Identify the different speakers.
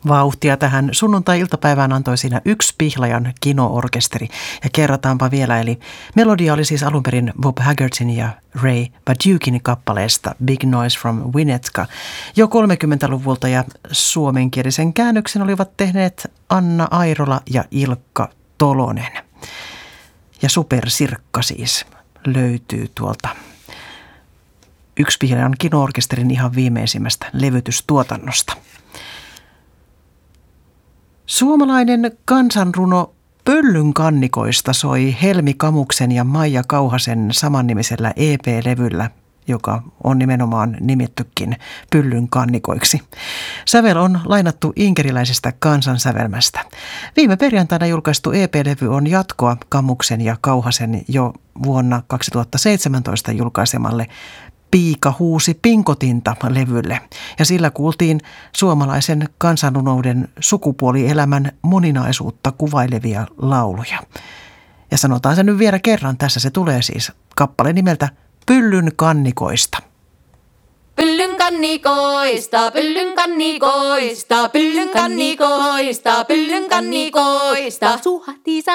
Speaker 1: Vauhtia tähän sunnuntai-iltapäivään antoi siinä yksi Pihlajan kino-orkesteri. Ja kerrataanpa vielä, eli melodia oli siis alun perin Bob Haggertin ja Ray Badukin kappaleesta Big Noise from Winnetka jo 30-luvulta, ja suomenkielisen käännöksen olivat tehneet Anna Airola ja Ilkka Tolonen. Ja Supersirkka siis löytyy tuolta yksi Pihlajan kino-orkesterin ihan viimeisimmästä levytystuotannosta. Suomalainen kansanruno Pöllyn kannikoista soi Helmi Kamuksen ja Maija Kauhasen samannimisellä EP-levyllä, joka on nimenomaan nimettykin Pöllyn kannikoiksi. Sävel on lainattu inkeriläisestä kansansävelmästä. Viime perjantaina julkaistu EP-levy on jatkoa Kamuksen ja Kauhasen jo vuonna 2017 julkaisemalle Piika huusi pinkotinta -levylle, ja sillä kuultiin suomalaisen kansanrunouden sukupuolielämän moninaisuutta kuvailevia lauluja. Ja sanotaan se nyt vielä kerran, tässä se tulee siis kappale nimeltä Pyllyn kannikoista.
Speaker 2: Pyllyn kannikoista, pyllyn kannikoista, pyllyn kannikoista, pyllyn kannikoista. Suhahti